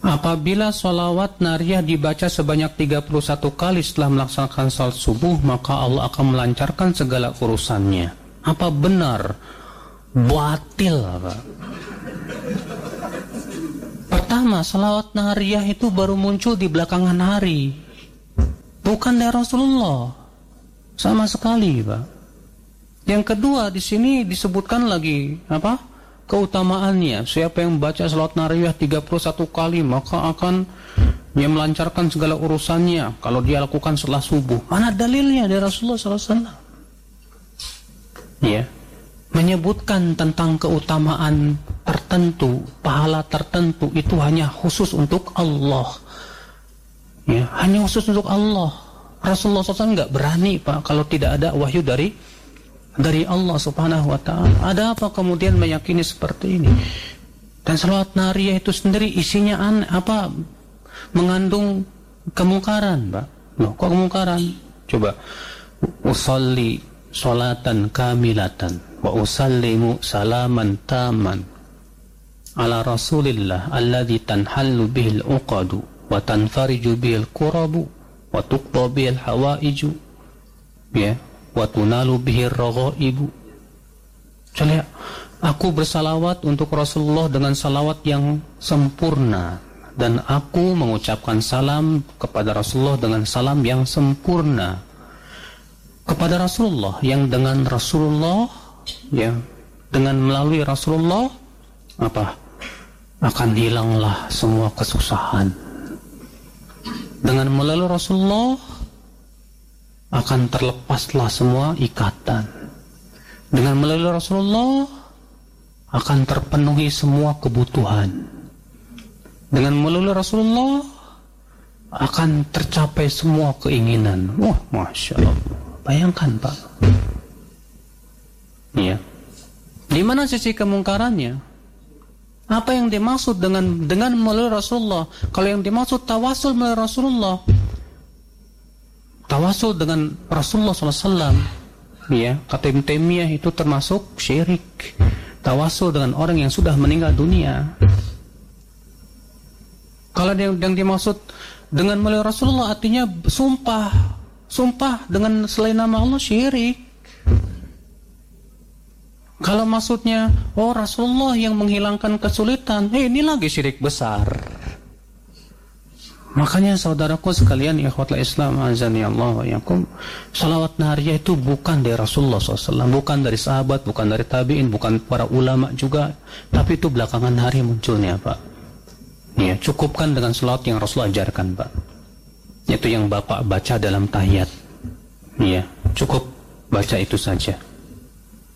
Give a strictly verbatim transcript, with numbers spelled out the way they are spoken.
apabila sholawat nariyah dibaca sebanyak tiga puluh satu kali setelah melaksanakan salat subuh, maka Allah akan melancarkan segala urusannya. Apa benar? Batil, Pak. Pertama, sholawat nariyah itu baru muncul di belakangan hari, bukan dari Rasulullah sama sekali, Pak. Yang kedua, di sini disebutkan lagi apa? Keutamaannya. Siapa yang membaca sholawat nariyah tiga puluh satu kali, maka akan dia melancarkan segala urusannya kalau dia lakukan setelah subuh. Mana dalilnya dari Rasulullah shallallahu alaihi wasallam? Ya, menyebutkan tentang keutamaan tertentu, pahala tertentu itu hanya khusus untuk Allah. Ya, hanya khusus untuk Allah. Rasulullah shallallahu alaihi wasallam nggak berani, Pak, kalau tidak ada wahyu dari dari Allah subhanahu wa ta'ala. Ada apa kemudian meyakini seperti ini? Dan sholawat nariyah itu sendiri isinya an, apa mengandung kemungkaran, Pak. Loh, kok kemungkaran? Coba. Usalli sholatan kamilatan wa usallimu salaman taman ala rasulillah alladhi tanhallu bihil uqadu wa tanfariju bihil kurabu wa tuqta bihil hawaiju, ya, wa tunalu bihir raghaibu. Coba, aku bersalawat untuk Rasulullah dengan salawat yang sempurna, dan aku mengucapkan salam kepada Rasulullah dengan salam yang sempurna kepada Rasulullah, yang dengan Rasulullah, ya, dengan melalui Rasulullah apa? Akan hilanglah semua kesusahan. Dengan melalui Rasulullah akan terlepaslah semua ikatan. Dengan melalui Rasulullah akan terpenuhi semua kebutuhan. Dengan melalui Rasulullah akan tercapai semua keinginan. Wah, Masya Allah. Bayangkan, Pak. Ya. Di mana sisi kemungkarannya? Apa yang dimaksud dengan dengan melalui Rasulullah? Kalau yang dimaksud tawasul melalui Rasulullah, tawasul dengan Rasulullah shallallahu alaihi wasallam, ya, kata Ibnu Taimiyah, itu termasuk syirik. Tawasul dengan orang yang sudah meninggal dunia. Kalau yang, yang dimaksud dengan melalui Rasulullah artinya sumpah, sumpah dengan selain nama Allah, syirik. Kalau maksudnya, oh Rasulullah yang menghilangkan kesulitan, eh ini lagi syirik besar. Makanya saudaraku sekalian, ikhwatul Islam, azani Allah wa yakum, salawat nariyah itu bukan dari Rasulullah shallallahu alaihi wasallam, bukan dari sahabat, bukan dari tabi'in, bukan para ulama juga, tapi itu belakangan hari munculnya, Pak. Ya, cukupkan dengan salawat yang Rasulullah ajarkan, Pak. Itu yang Bapak baca dalam tahiyat. Ya, cukup baca itu saja.